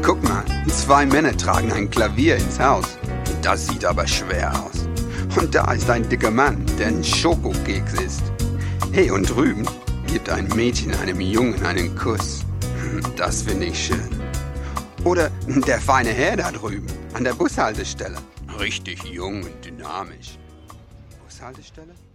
Guck mal, 2 Männer tragen ein Klavier ins Haus. Das sieht aber schwer aus. Und da ist ein dicker Mann, der ein Schokokeks isst. Hey, und drüben gibt ein Mädchen einem Jungen einen Kuss. Das finde ich schön. Oder der feine Herr da drüben, an der Bushaltestelle. Richtig jung und dynamisch. Bushaltestelle?